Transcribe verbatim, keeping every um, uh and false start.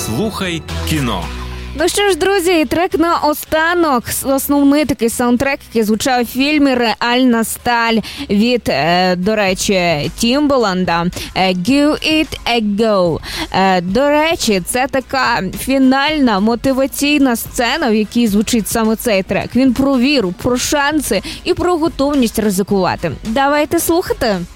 Слухай кіно. Ну що ж, друзі, і трек на останок. Основний такий саундтрек, який звучав у фільмі «Реальна сталь» від, е, до речі, Тімбаланда. «Give it a go». Е, до речі, це така фінальна мотиваційна сцена, в якій звучить саме цей трек. Він про віру, про шанси і про готовність ризикувати. Давайте слухати.